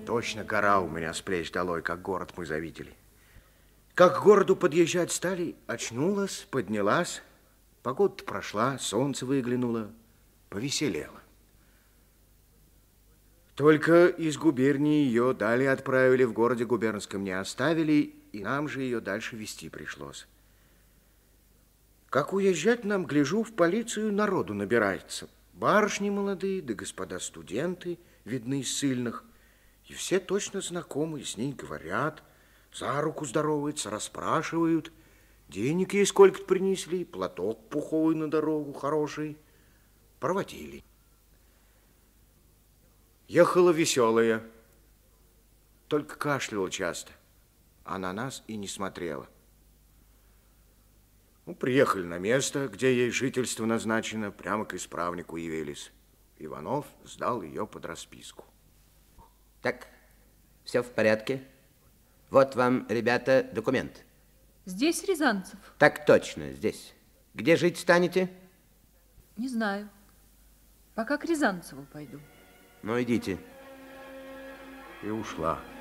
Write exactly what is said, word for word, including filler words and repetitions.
Точно гора у меня с плеч долой, как город мы завидели. Как к городу подъезжать стали, очнулась, поднялась. Погода прошла, солнце выглянуло, повеселело. Только из губернии ее далее отправили, в городе губернском не оставили, и нам же ее дальше везти пришлось. Как уезжать нам, гляжу, в полицию народу набирается. Барышни молодые, да господа студенты, видны из ссыльных. И все точно знакомые, с ней говорят, за руку здороваются, расспрашивают. Денег ей сколько-то принесли, платок пуховый на дорогу хороший. Проводили. Ехала веселая, только кашляла часто, а на нас и не смотрела. Ну, приехали на место, где ей жительство назначено, прямо к исправнику явились. Иванов сдал ее под расписку. Так, все в порядке. Вот вам, ребята, документ. Здесь Рязанцев. Так точно, здесь. Где жить станете? Не знаю. Пока к Рязанцеву пойду. Ну, идите. И ушла.